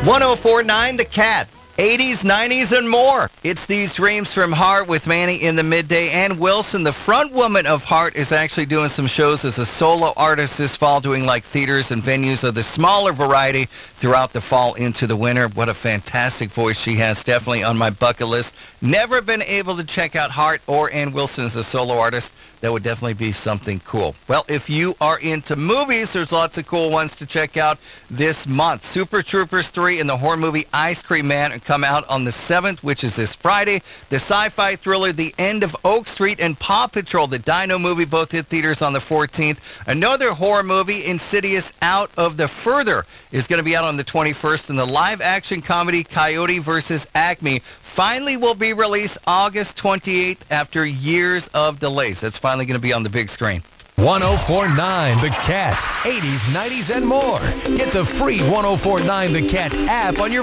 1049 The Cat. 80s, 90s, and more. It's These Dreams from Heart with Manny in the midday. Ann Wilson, the front woman of Heart, is actually doing some shows as a solo artist this fall, doing like theaters and venues of the smaller variety throughout the fall into the winter. What a fantastic voice she has. Definitely on my bucket list. Never been able to check out Heart or Ann Wilson as a solo artist. That would definitely be something cool. Well, if you are into movies, there's lots of cool ones to check out this month. Super Troopers 3 and the horror movie Ice Cream Man come out on the 7th, which is this Friday. The sci-fi thriller The End of Oak Street and Paw Patrol, the Dino movie, both hit theaters on the 14th. Another horror movie, Insidious Out of the Further, is going to be out on the 21st. And the live-action comedy Coyote vs. Acme finally will be released August 28th after years of delays. That's finally going to be on the big screen. 1049 The Cat. 80s, 90s, and more. Get the free 1049 The Cat app on your